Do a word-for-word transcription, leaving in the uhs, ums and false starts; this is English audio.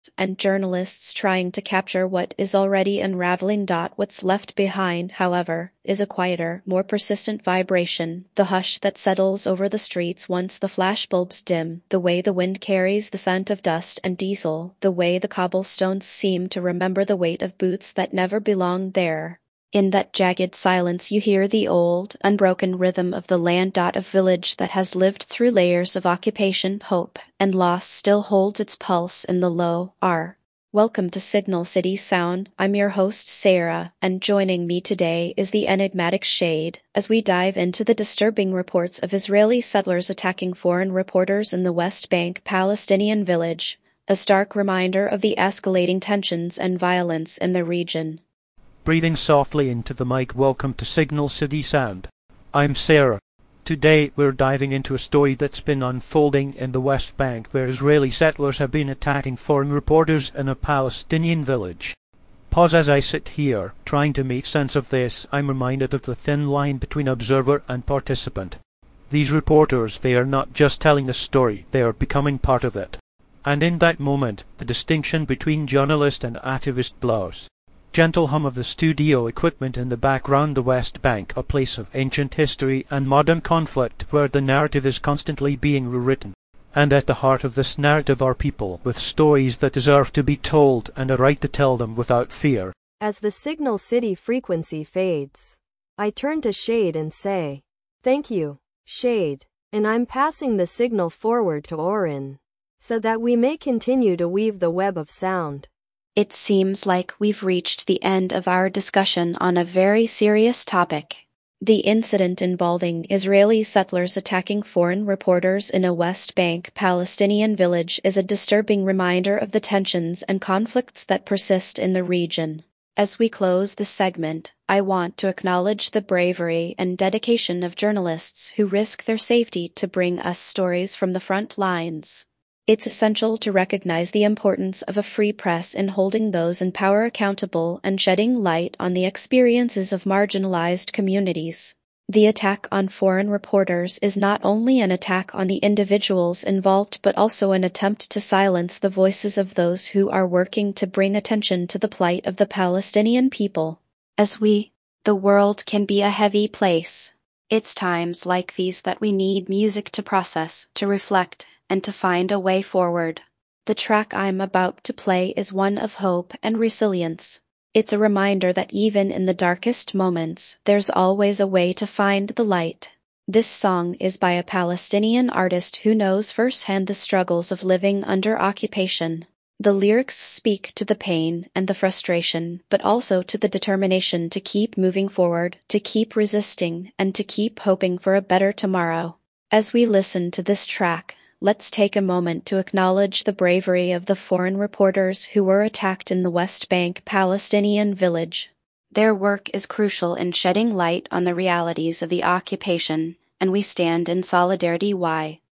and journalists trying to capture what is already unraveling. What's left behind, however, is a quieter, more persistent vibration, the hush that settles over the streets once the flashbulbs dim, the way the wind carries the scent of dust and diesel, the way the cobblestones seem to remember the weight of boots that never belonged there. In that jagged silence you hear the old, unbroken rhythm of the land. A village that has lived through layers of occupation, hope, and loss still holds its pulse in the low R. Welcome to Signal City Sound. I'm your host Sarah, and joining me today is the enigmatic Shade, as we dive into the disturbing reports of Israeli settlers attacking foreign reporters in the West Bank Palestinian village, a stark reminder of the escalating tensions and violence in the region. Breathing softly into the mic, welcome to Signal City Sound. I'm Sarah. Today we're diving into a story that's been unfolding in the West Bank, where Israeli settlers have been attacking foreign reporters in a Palestinian village. Pause as I sit here, trying to make sense of this. I'm reminded of the thin line between observer and participant. These reporters, they are not just telling a story, they are becoming part of it. And in that moment, the distinction between journalist and activist blurs. Gentle hum of the studio equipment in the background. The West Bank, a place of ancient history and modern conflict where the narrative is constantly being rewritten. And at the heart of this narrative are people with stories that deserve to be told and a right to tell them without fear. As the Signal City frequency fades, I turn to Shade and say, "Thank you, Shade." And I'm passing the signal forward to Oren, so that we may continue to weave the web of sound. It seems like we've reached the end of our discussion on a very serious topic. The incident involving Israeli settlers attacking foreign reporters in a West Bank Palestinian village is a disturbing reminder of the tensions and conflicts that persist in the region. As we close this segment, I want to acknowledge the bravery and dedication of journalists who risk their safety to bring us stories from the front lines. It's essential to recognize the importance of a free press in holding those in power accountable and shedding light on the experiences of marginalized communities. The attack on foreign reporters is not only an attack on the individuals involved but also an attempt to silence the voices of those who are working to bring attention to the plight of the Palestinian people. As we, the world can be a heavy place. It's times like these that we need music to process, to reflect, and to find a way forward. The track I'm about to play is one of hope and resilience. It's a reminder that even in the darkest moments, there's always a way to find the light. This song is by a Palestinian artist who knows firsthand the struggles of living under occupation. The lyrics speak to the pain and the frustration, but also to the determination to keep moving forward, to keep resisting, and to keep hoping for a better tomorrow. As we listen to this track, let's take a moment to acknowledge the bravery of the foreign reporters who were attacked in the West Bank Palestinian village. Their work is crucial in shedding light on the realities of the occupation, and we stand in solidarity. Why?